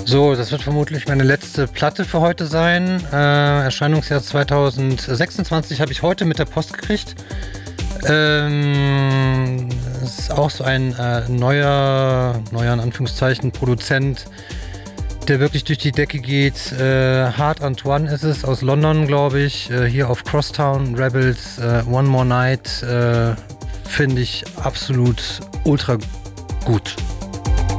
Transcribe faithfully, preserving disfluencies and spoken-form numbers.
So, das wird vermutlich meine letzte Platte für heute sein. Äh, Erscheinungsjahr zweitausendsechsundzwanzig habe ich heute mit der Post gekriegt. Ähm, es ist auch so ein äh, neuer, neuer in Anführungszeichen, Produzent, der wirklich durch die Decke geht. Äh, Hard Antoine ist es, aus London, glaube ich. Äh, hier auf Crosstown Rebels, äh, One More Night. Äh, Finde ich absolut ultra gut.